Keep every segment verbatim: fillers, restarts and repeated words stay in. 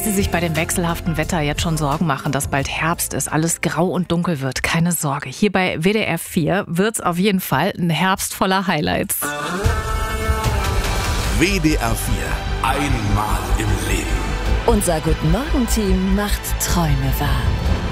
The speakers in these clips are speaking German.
Falls Sie sich bei dem wechselhaften Wetter jetzt schon Sorgen machen, dass bald Herbst ist, alles grau und dunkel wird, keine Sorge. Hier bei W D R vier wird's auf jeden Fall ein Herbst voller Highlights. W D R vier. Einmal im Leben. Unser Guten-Morgen-Team macht Träume wahr.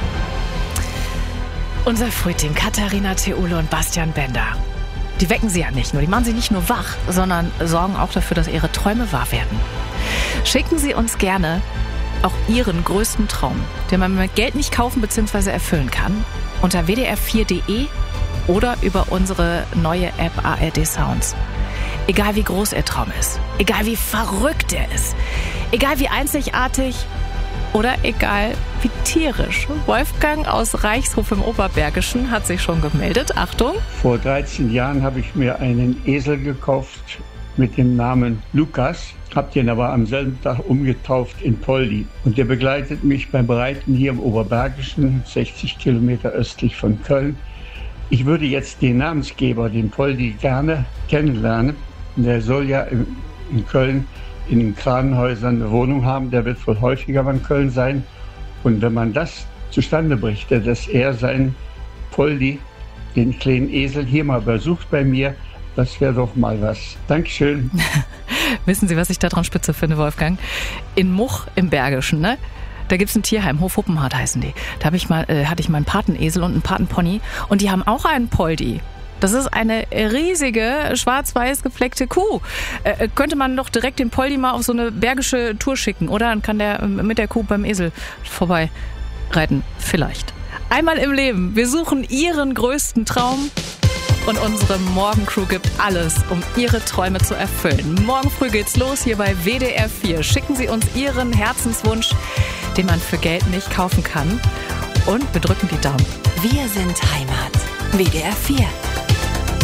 Unser Frühteam Katharina Theule und Bastian Bender. Die wecken Sie ja nicht nur, die machen Sie nicht nur wach, sondern sorgen auch dafür, dass Ihre Träume wahr werden. Schicken Sie uns gerne auch Ihren größten Traum, den man mit Geld nicht kaufen bzw. erfüllen kann, unter w d r vier punkt d e oder über unsere neue App A R D Sounds. Egal wie groß Ihr Traum ist, egal wie verrückt er ist, egal wie einzigartig oder egal wie tierisch. Wolfgang aus Reichshof im Oberbergischen hat sich schon gemeldet. Achtung! Vor dreizehn Jahren habe ich mir einen Esel gekauft mit dem Namen Lukas. Hab den aber am selben Tag umgetauft in Poldi. Und der begleitet mich beim Reiten hier im Oberbergischen, sechzig Kilometer östlich von Köln. Ich würde jetzt den Namensgeber, den Poldi, gerne kennenlernen. Der soll ja in, in Köln in den Kranenhäusern eine Wohnung haben. Der wird wohl häufiger in Köln sein. Und wenn man das zustande brächte, dass er seinen Poldi, den kleinen Esel, hier mal besucht bei mir, das wäre doch mal was. Dankeschön. Wissen Sie, was ich da dran spitze finde, Wolfgang? In Much im Bergischen, ne? Da gibt's ein Tierheim, Hof Huppenhardt heißen die. Da hab ich mal, äh, hatte ich mal einen Patenesel und einen Patenpony und die haben auch einen Poldi. Das ist eine riesige, schwarz-weiß gefleckte Kuh. Äh, könnte man doch direkt den Poldi mal auf so eine bergische Tour schicken, oder? Dann kann der mit der Kuh beim Esel vorbei reiten. Vielleicht. Einmal im Leben. Wir suchen Ihren größten Traum. Und unsere Morgencrew gibt alles, um Ihre Träume zu erfüllen. Morgen früh geht's los hier bei W D R vier. Schicken Sie uns Ihren Herzenswunsch, den man für Geld nicht kaufen kann. Und wir drücken die Daumen. Wir sind Heimat. W D R vier.